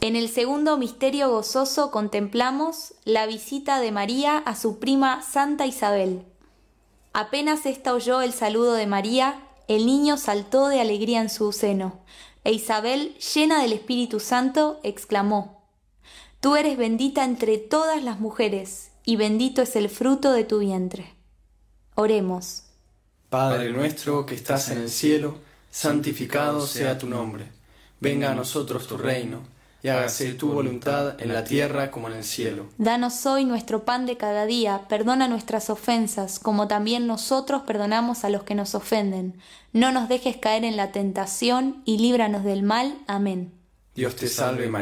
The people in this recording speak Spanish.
En el segundo misterio gozoso contemplamos la visita de María a su prima Santa Isabel. Apenas ésta oyó el saludo de María, el niño saltó de alegría en su seno, e Isabel, llena del Espíritu Santo, exclamó: Tú eres bendita entre todas las mujeres, y bendito es el fruto de tu vientre. Oremos. Padre nuestro que estás en el cielo, santificado sea tu nombre. Venga a nosotros tu reino, y hágase tu voluntad en la tierra como en el cielo. Danos hoy nuestro pan de cada día, perdona nuestras ofensas, como también nosotros perdonamos a los que nos ofenden. No nos dejes caer en la tentación, y líbranos del mal. Amén. Dios te salve María.